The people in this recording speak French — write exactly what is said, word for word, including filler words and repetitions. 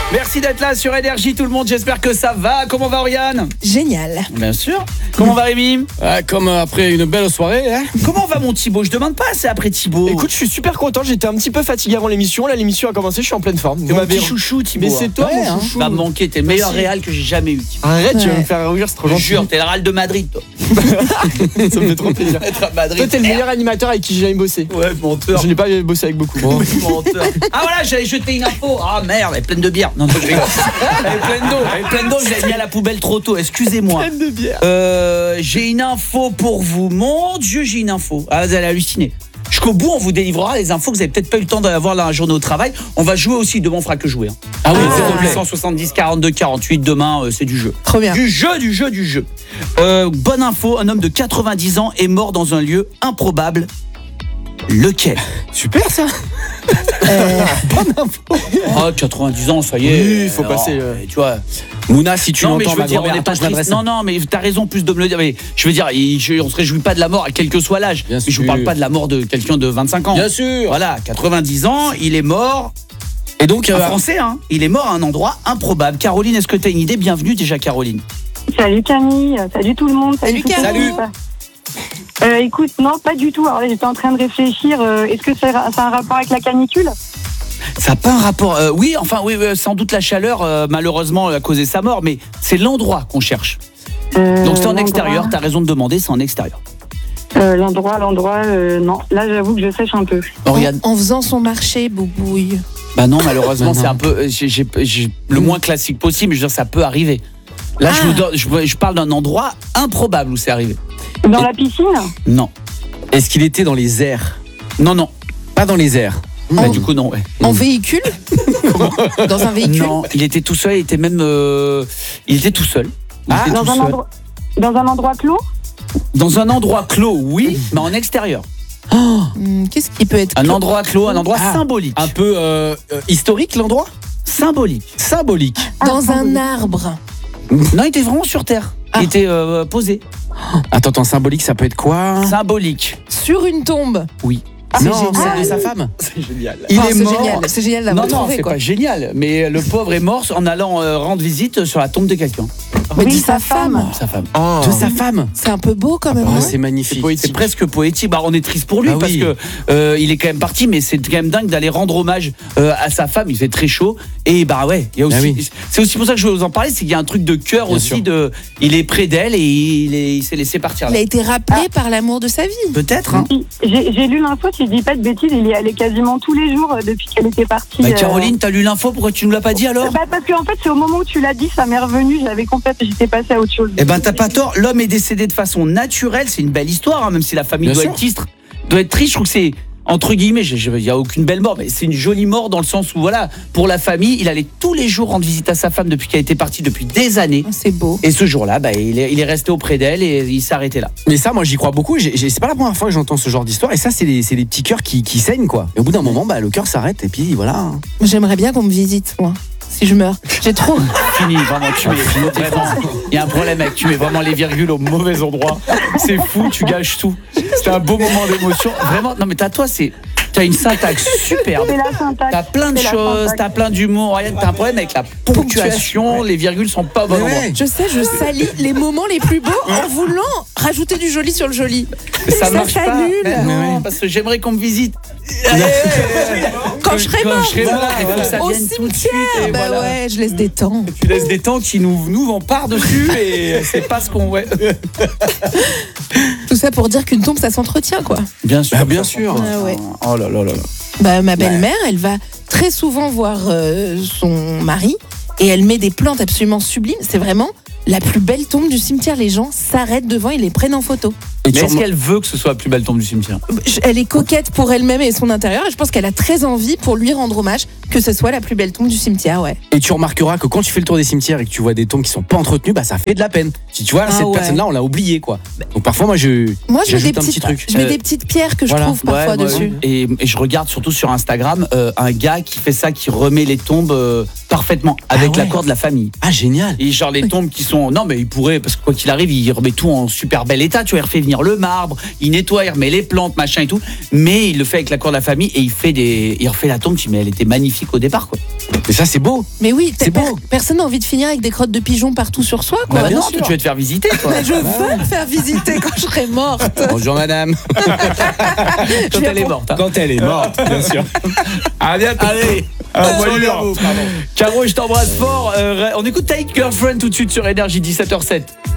Merci d'être là sur Énergie tout le monde, j'espère que ça va. Comment va Oriane? Génial. Bien sûr. Comment va Rémi? Ah, comme après une belle soirée, hein. Comment va mon Thibaut? Je demande pas assez après Thibaut. Écoute, je suis super content, j'étais un petit peu fatigué avant l'émission. Là, l'émission a commencé, je suis en pleine forme. Mon petit chouchou Thibaut. Mais c'est toi ouais, mon hein. chouchou. Va me manquer, t'es le meilleur Merci. Real que j'ai jamais eu. Thibaut. Arrête, Ouais. tu vas me faire rougir, c'est trop Je gentil. jure, t'es le Real de Madrid toi. Ça me fait trop plaisir. Être à Madrid. Toi, t'es le meilleur animateur avec qui j'ai jamais bossé. Ouais, menteur. Je n'ai pas bossé avec beaucoup. Bon. Menteur. Ah voilà, j'avais jeté une info. Ah merde, elle est pleine de bière. Non, non, je rigole. Elle est pleine d'eau. Elle est pleine d'eau, je l'ai mis à la poubelle trop tôt. Excusez-moi. Pleine de bière. Euh, j'ai une info pour vous. Mon Dieu, j'ai une info. Ah, vous allez halluciner. Jusqu'au bout, on vous délivrera les infos que vous avez peut-être pas eu le temps d'avoir là un journée au travail. On va jouer aussi. Demain, on fera que jouer. Hein. Ah oui, Ah, s'il te plaît. cent soixante-dix, quarante-deux, quarante-huit. Demain, euh, c'est du jeu. Trop bien. Du jeu, du jeu, du jeu. Euh, bonne info, un homme de quatre-vingt-dix ans est mort dans un lieu improbable. Lequel? Super ça. Euh, Ah, quatre-vingt-dix ans, ça y est. Oui, faut Euh, passer, oh, euh. tu vois. Mouna, si tu Non, mais je l'entends, veux ma dire, on grand-mère, n'est pas attends, je m'adresse triste. à- Non, non, mais t'as raison plus de me le dire. Mais je veux dire, il- je- on se réjouit pas de la mort, quel que soit l'âge. Bien Mais je vous sûr. parle pas de la mort de quelqu'un de vingt-cinq ans. Bien sûr. Voilà, quatre-vingt-dix ans, il est mort. Et donc, Un euh, Français, hein. Il est mort à un endroit improbable. Caroline, est-ce que tu as une idée? Bienvenue déjà, Caroline. Salut Camille, salut tout le monde. Salut, toute Caro. l'équipe. Euh, écoute, non, pas du tout. Alors là, j'étais en train de réfléchir. euh, Est-ce que c'est ça a un rapport avec la canicule? Ça n'a pas un rapport. euh, oui, enfin, oui, oui, sans doute la chaleur, euh, malheureusement, a causé sa mort, mais c'est l'endroit qu'on cherche. Euh, Donc c'est en l'endroit- extérieur, tu as raison de demander, c'est en extérieur. euh, L'endroit, l'endroit, euh, non. Là, j'avoue que je sèche un peu. Oriane? en, en faisant son marché, boubouille. Bah non, malheureusement, Bah non. c'est un peu euh, j'ai, j'ai- j'ai le moins classique possible, je veux dire, ça peut arriver. Là, je, Ah. vous donne- je, je parle d'un endroit improbable où c'est arrivé. Dans la piscine? Non, est-ce qu'il était dans les airs? non, non. Pas dans les airs. Bah, En- du coup, non, ouais. En véhicule. Dans un véhicule. Non, il était tout seul, il était même... euh, il était tout seul. Il Ah, était Dans tout un, seul. endroit, dans un endroit clos? Dans un endroit clos, oui, mais en extérieur. Hum, Qu'est-ce qui peut être Un clos endroit clos, un endroit Ah. symbolique. Un peu euh, euh, historique l'endroit? Symbolique. Symbolique. Dans Ah, un arbre. Non, il était vraiment sur terre. Ah. Il était euh, posé. Attends, attends, symbolique, ça peut être quoi? Symbolique. Sur une tombe. Oui. C'est Non, génial. celle de sa femme. C'est génial. Il Enfin, est c'est mort. génial. C'est génial Non, d'avoir non, trouvé c'est quoi. pas génial. Mais le pauvre est mort en allant euh, rendre visite sur la tombe de quelqu'un. Mais Oui, dis sa sa femme. Sa femme. Oh. De sa femme. C'est un peu beau quand même. Oh, non c'est magnifique. C'est presque poétique. Bah, on est triste pour lui Ah parce oui. que euh, il est quand même parti, mais c'est quand même dingue d'aller rendre hommage euh, à sa femme. Il fait très chaud et bah ouais, il y a aussi. Ah oui. C'est aussi pour ça que je veux vous en parler, c'est qu'il y a un truc de cœur Bien aussi. sûr. De, il est près d'elle et il est- il s'est laissé partir. Il Là. a été rappelé par l'amour de sa vie. Peut-être. Hein. J'ai j'ai lu l'info, si je dis pas de bêtises, il y allait quasiment tous les jours euh, depuis qu'elle était partie. Bah, euh. Caroline, t'as lu l'info, pourquoi tu nous l'as pas dit alors? Bah, parce qu'en fait, c'est au moment où tu l'as dit, ça m'est revenu, j'avais complètement, j'étais passée à autre chose. Eh ben t'as pas tort, l'homme est décédé de façon naturelle, c'est une belle histoire, hein, même si la famille Bien doit sûr. être triste, doit être triste, je trouve que c'est, entre guillemets, il n'y a aucune belle mort, mais c'est une jolie mort dans le sens où voilà, pour la famille, il allait tous les jours rendre visite à sa femme depuis qu'elle était partie depuis des années, C'est beau. et ce jour-là, bah, il, est, il est resté auprès d'elle et il s'est arrêté là. Mais ça, moi, j'y crois beaucoup. J'ai- j'ai- C'est pas la première fois que j'entends ce genre d'histoire. Et ça, c'est les, c'est les petits cœurs qui, qui saignent, quoi. Et au bout d'un moment, bah, le cœur s'arrête. Et puis voilà. J'aimerais bien qu'on me visite, moi. Si je meurs. J'ai trop. Fini, vraiment, tu mets, vraiment, il y a un problème avec tu mets vraiment les virgules au mauvais endroit, c'est fou, tu gâches tout. C'était un beau moment d'émotion, vraiment, non mais t'as toi, c'est... T'as une syntaxe superbe. C'est la syntaxe. T'as plein de C'est la choses, syntaxe. t'as plein d'humour. Oriane, t'as un problème avec la ponctuation, les virgules sont pas au bon Mais endroit. ouais. Je sais, je salis les moments les plus beaux en voulant rajouter du joli sur le joli. Ça, Ça marche pas. s'annule. Mais non, Ouais. parce que j'aimerais qu'on me visite. Quand je serai Quand mort, je serai mort, il faut que ça au vienne tout de suite. cimetière. Et Bah voilà. ouais, je laisse des temps. Tu laisses des temps qui nous, nous vont par-dessus et c'est pas ce qu'on... Ouais. Tout ça pour dire qu'une tombe, ça s'entretient, quoi. Bien sûr. Bah, bien sûr. Ah ouais. Oh là là là là. Bah, ma belle-mère, elle va très souvent voir euh, son mari et elle met des plantes absolument sublimes. C'est vraiment la plus belle tombe du cimetière. Les gens s'arrêtent devant et les prennent en photo. Et Mais tu est-ce rem- qu'elle veut que ce soit la plus belle tombe du cimetière? Je- Elle est coquette pour elle-même et son intérieur. Et je pense qu'elle a très envie, pour lui rendre hommage, que ce soit la plus belle tombe du cimetière, ouais. Et tu remarqueras que quand tu fais le tour des cimetières et que tu vois des tombes qui sont pas entretenues, bah ça fait de la peine. Si tu vois, Ah cette ouais. personne-là, on l'a oubliée, quoi. Donc parfois, moi, je. Moi, je mets, des J'ajoute un petites, petit truc. je mets Euh, des petites pierres que je voilà. trouve parfois Ouais, moi, dessus. Et, et je regarde surtout sur Instagram euh, un gars qui fait ça, qui remet les tombes euh, parfaitement avec Ah ouais. l'accord de la famille. Ah, génial. Et genre les tombes qui sont... Non mais il pourrait, parce que quoi qu'il arrive, il remet tout en super bel état, tu vois, il refait venir finir le marbre, il nettoie, il remet les plantes, machin et tout. Mais il le fait avec l'accord de la famille et il fait des, il refait la tombe. Tu dis, mais elle était magnifique au départ, quoi. Et ça, c'est beau. Mais oui, C'est per- beau. personne n'a envie de finir avec des crottes de pigeons partout sur soi, quoi. Bah bien non, sûr. tu veux te faire visiter, toi. Mais je veux me faire visiter quand je serai morte. Bonjour madame. Quand elle est morte. Hein. Quand elle est morte, bien sûr. À bientôt. Allez, Ah, bonne moi, journée lui, à vous. pardon. Caro, je t'embrasse fort. Euh, on écoute Take Girlfriend tout de suite sur Énergie dix-sept heures zéro sept.